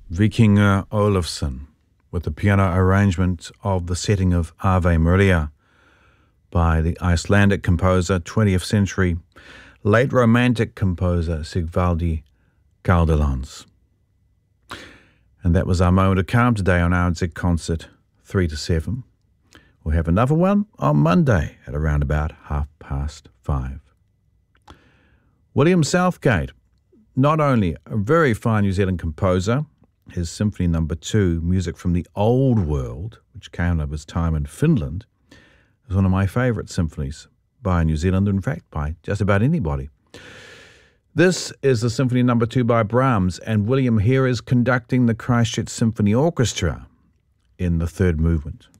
Vikingur Olafsson with the piano arrangement of the setting of Ave Maria by the Icelandic composer, 20th century late romantic composer Sigvaldi Galdelans. And that was our moment of calm today on RNZ Concert 3 to 7. We'll have another one on Monday at around about 5:30. William Southgate, not only a very fine New Zealand composer, his Symphony No. 2, music from the Old World, which came out of his time in Finland, is one of my favourite symphonies by a New Zealander, in fact, by just about anybody. This is the Symphony No. 2 by Brahms, and William here is conducting the Christchurch Symphony Orchestra in the third movement.